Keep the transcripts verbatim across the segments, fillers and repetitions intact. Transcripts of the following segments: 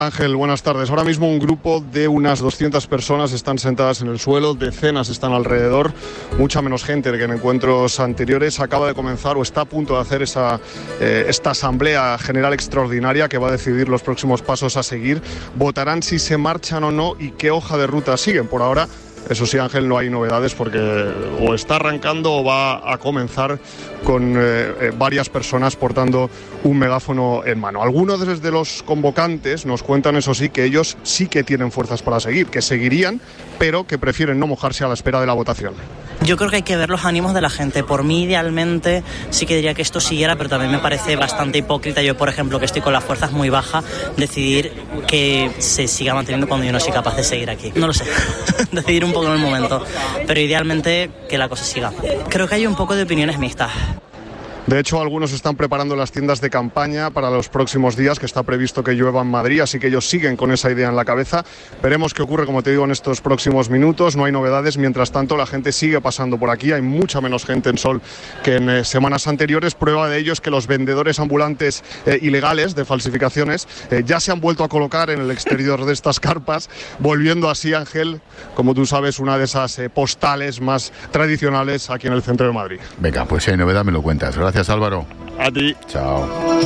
Ángel, buenas tardes. Ahora mismo un grupo de unas doscientas personas están sentadas en el suelo, decenas están alrededor, mucha menos gente que en encuentros anteriores. Acaba de comenzar o está a punto de hacer esa, eh, esta asamblea general extraordinaria que va a decidir los próximos pasos a seguir. Votarán si se marchan o no y qué hoja de ruta siguen. Por ahora, eso sí, Ángel, no hay novedades porque o está arrancando o va a comenzar con eh, eh, varias personas portando un megáfono en mano. Algunos desde los convocantes nos cuentan, eso sí, que ellos sí que tienen fuerzas para seguir, que seguirían, pero que prefieren no mojarse a la espera de la votación. Yo creo que hay que ver los ánimos de la gente. Por mí, idealmente, sí que diría que esto siguiera, pero también me parece bastante hipócrita. Yo, por ejemplo, que estoy con las fuerzas muy bajas, decidir que se siga manteniendo cuando yo no soy capaz de seguir aquí. No lo sé. Decidir un poco en el momento. Pero idealmente, que la cosa siga. Creo que hay un poco de opiniones mixtas. De hecho, algunos están preparando las tiendas de campaña para los próximos días, que está previsto que llueva en Madrid, así que ellos siguen con esa idea en la cabeza. Veremos qué ocurre, como te digo, en estos próximos minutos. No hay novedades. Mientras tanto, la gente sigue pasando por aquí. Hay mucha menos gente en Sol que en eh, semanas anteriores. Prueba de ello es que los vendedores ambulantes eh, ilegales de falsificaciones eh, ya se han vuelto a colocar en el exterior de estas carpas, volviendo así, Ángel, como tú sabes, una de esas eh, postales más tradicionales aquí en el centro de Madrid. Venga, pues si hay novedad me lo cuentas. Gracias, Álvaro. A ti. Chao.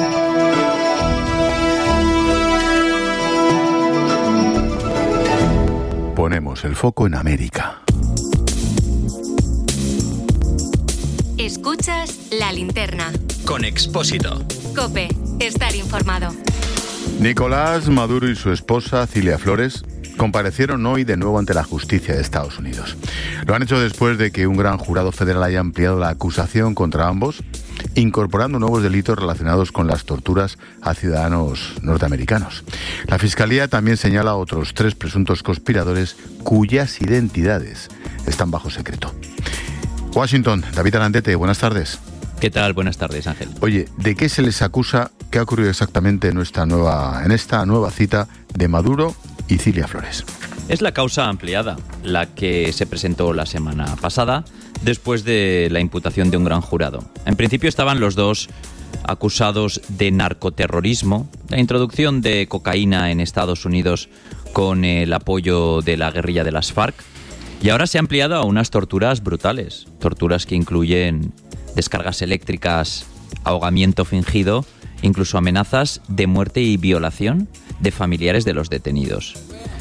Ponemos el foco en América. Escuchas La Linterna. Con Expósito. COPE. Estar informado. Nicolás Maduro y su esposa, Cilia Flores, comparecieron hoy de nuevo ante la justicia de Estados Unidos. Lo han hecho después de que un gran jurado federal haya ampliado la acusación contra ambos, incorporando nuevos delitos relacionados con las torturas a ciudadanos norteamericanos. La Fiscalía también señala a otros tres presuntos conspiradores cuyas identidades están bajo secreto. Washington, David Arandete, buenas tardes. ¿Qué tal? Buenas tardes, Ángel. Oye, ¿de qué se les acusa? ¿Qué ha ocurrido exactamente en nuestra nueva, en esta nueva cita de Maduro y Cilia Flores? Es la causa ampliada, la que se presentó la semana pasada, después de la imputación de un gran jurado. En principio estaban los dos acusados de narcoterrorismo, la introducción de cocaína en Estados Unidos con el apoyo de la guerrilla de las FARC, y ahora se ha ampliado a unas torturas brutales, torturas que incluyen descargas eléctricas, ahogamiento fingido, incluso amenazas de muerte y violación de familiares de los detenidos.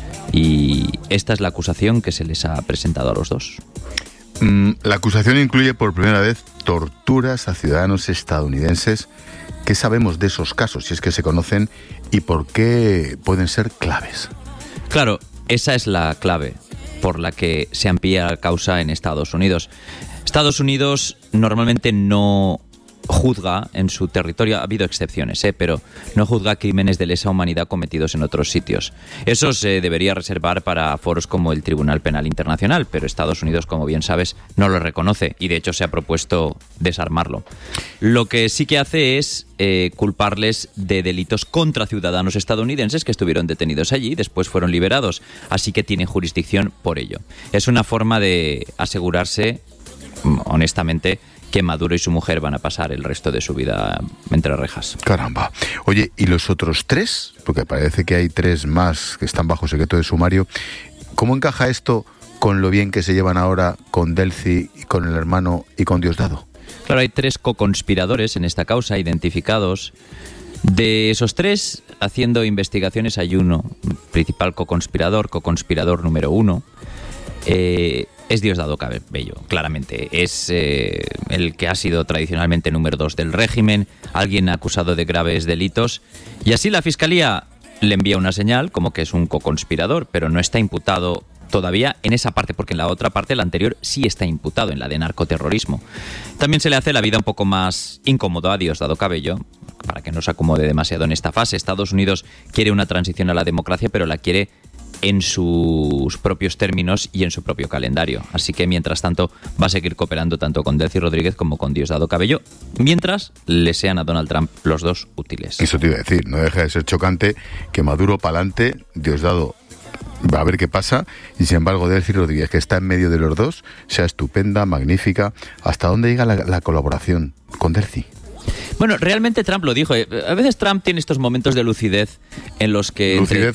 Y esta es la acusación que se les ha presentado a los dos. Mm, la acusación incluye por primera vez torturas a ciudadanos estadounidenses. ¿Qué sabemos de esos casos, si es que se conocen, y por qué pueden ser claves? Claro, esa es la clave por la que se amplía la causa en Estados Unidos. Estados Unidos normalmente no juzga en su territorio, ha habido excepciones, ¿eh? pero no juzga crímenes de lesa humanidad cometidos en otros sitios. Eso se debería reservar para foros como el Tribunal Penal Internacional, pero Estados Unidos, como bien sabes, no lo reconoce y de hecho se ha propuesto desarmarlo. Lo que sí que hace es eh, culparles de delitos contra ciudadanos estadounidenses que estuvieron detenidos allí y después fueron liberados, así que tienen jurisdicción por ello. Es una forma de asegurarse, honestamente, que Maduro y su mujer van a pasar el resto de su vida entre rejas. Caramba. Oye, ¿y los otros tres? Porque parece que hay tres más que están bajo secreto de sumario. ¿Cómo encaja esto con lo bien que se llevan ahora con Delcy, con el hermano y con Diosdado? Claro, hay tres coconspiradores en esta causa identificados. De esos tres, haciendo investigaciones, hay uno, principal coconspirador, coconspirador número uno, eh... es Diosdado Cabello, claramente. Es eh, el que ha sido tradicionalmente número dos del régimen, alguien acusado de graves delitos. Y así la Fiscalía le envía una señal como que es un coconspirador, pero no está imputado todavía en esa parte, porque en la otra parte, la anterior, sí está imputado, en la de narcoterrorismo. También se le hace la vida un poco más incómoda a Diosdado Cabello, para que no se acomode demasiado en esta fase. Estados Unidos quiere una transición a la democracia, pero la quiere en sus propios términos y en su propio calendario. Así que, mientras tanto, va a seguir cooperando tanto con Delcy Rodríguez como con Diosdado Cabello, mientras le sean a Donald Trump los dos útiles. Eso te iba a decir, no deja de ser chocante que Maduro pa'lante, Diosdado va a ver qué pasa, y sin embargo Delcy Rodríguez, que está en medio de los dos, sea estupenda, magnífica. ¿Hasta dónde llega la, la colaboración con Delcy? Bueno, realmente Trump lo dijo. A veces Trump tiene estos momentos de lucidez en los que... Lucidez